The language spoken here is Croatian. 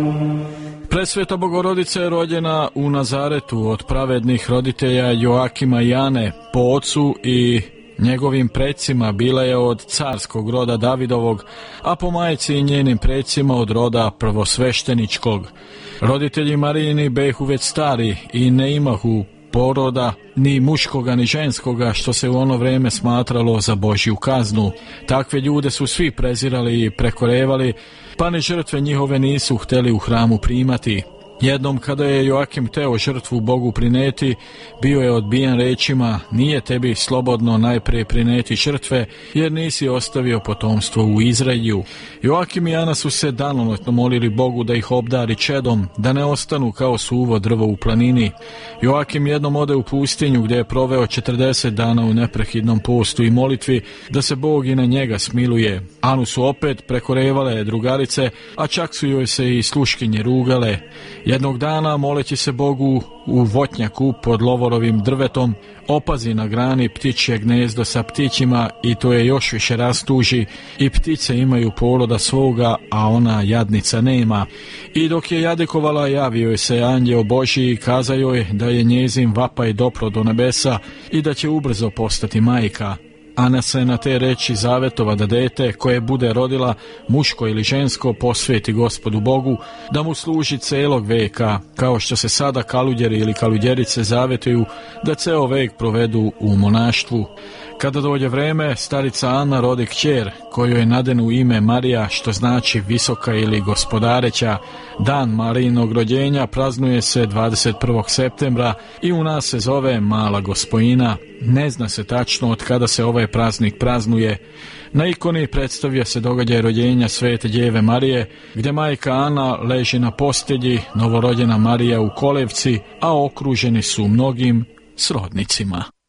Presveta Bogorodica je rođena u Nazaretu od pravednih roditelja Joakima i Ane. Po ocu i njegovim precima bila je od carskog roda Davidovog, a po majci i njenim precima od roda prvosvešteničkog. Roditelji Marijini behu već stari i ne imahu poroda, ni muškoga ni ženskoga, što se u ono vrijeme smatralo za Božju kaznu. Takve ljude su svi prezirali i prekorevali, pa ni žrtve njihove nisu htjeli u hramu primati. Jednom kada je Joakim teo žrtvu Bogu prineti, bio je odbijen rečima: nije tebi slobodno najprije prineti žrtve, jer nisi ostavio potomstvo u Izraelju. Joakim i Ana su se danonoćno molili Bogu da ih obdari čedom, da ne ostanu kao suvo drvo u planini. Joakim jednom ode u pustinju gdje je proveo 40 dana u neprekidnom postu i molitvi da se Bog i na njega smiluje. Anu su opet prekorevale drugarice, a čak su joj se i sluškinje rugale. Jednog dana, moleći se Bogu u votnjaku pod lovorovim drvetom, opazi na grani ptičje gnezdo sa ptićima i to je još više rastuži, i ptice imaju poroda svoga, a ona jadnica nema. I dok je jadikovala, javio je se anđeo Božji i kazao joj da je njezin vapaj dopro do nebesa i da će ubrzo postati majka. Ana se na te reči zavetova da dete koje bude rodila, muško ili žensko, posveti Gospodu Bogu, da mu služi celog veka, kao što se sada kaludjeri ili kaludjerice zavetuju da ceo vek provedu u monaštvu. Kada dođe vreme, starica Ana rodi kćer, koju je nadenu ime Marija, što znači visoka ili gospodareća. Dan Marijinog rođenja praznuje se 21. septembra i u nas se zove Mala Gospojina. Ne zna se tačno od kada se ovaj praznik praznuje. Na ikoni predstavlja se događaj rođenja Svete Djeve Marije, gdje majka Ana leži na postelji, novorođena Marija u kolevci, a okruženi su mnogim srodnicima.